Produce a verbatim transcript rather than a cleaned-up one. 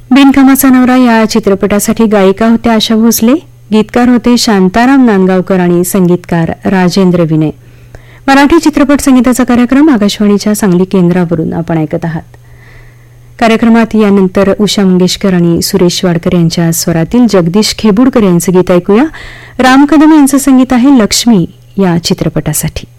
बिनकामाचा नवरा या चित्रपटासाठी गायिका होत्या आशा भोसले, गीतकार होते शांताराम नांदगावकर आणि संगीतकार राजेंद्र विनय. मराठी चित्रपट संगीताचा कार्यक्रम आकाशवाणीच्या सांगली केंद्रावरून आपण ऐकत आहात. कार्यक्रमात यानंतर उषा मंगेशकर आणि सुरेश वाडकर यांच्या स्वरातील जगदीश खेबुडकर यांचं गीत ऐकूया. राम कदम यांचं संगीत आहे लक्ष्मी या चित्रपटासाठी.